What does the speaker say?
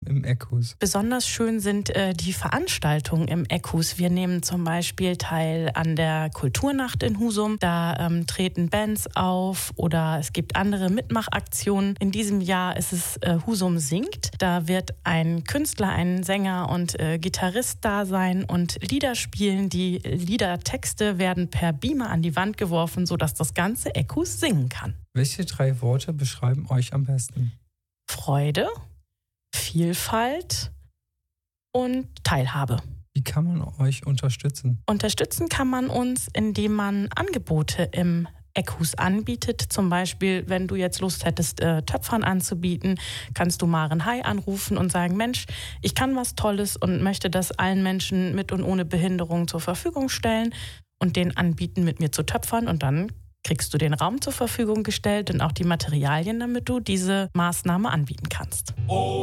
im Eckhus? Besonders schön sind die Veranstaltungen im Eckhus. Wir nehmen zum Beispiel teil an der Kulturnacht in Husum. Da treten Bands auf oder es gibt andere Mitmachaktionen. In diesem Jahr ist es Husum singt. Da wird ein Künstler, ein Sänger und Gitarrist da sein und Lieder spielen. Die Liedertexte werden per Beamer an die Wand geworfen, sodass das ganze Eckhus singen kann. Welche 3 Worte beschreiben euch am besten? Freude, Vielfalt und Teilhabe. Wie kann man euch unterstützen? Unterstützen kann man uns, indem man Angebote im Eckhus anbietet. Zum Beispiel, wenn du jetzt Lust hättest, Töpfern anzubieten, kannst du Maren Hai anrufen und sagen, Mensch, ich kann was Tolles und möchte das allen Menschen mit und ohne Behinderung zur Verfügung stellen und denen anbieten, mit mir zu töpfern, und dann kriegst du den Raum zur Verfügung gestellt und auch die Materialien, damit du diese Maßnahme anbieten kannst.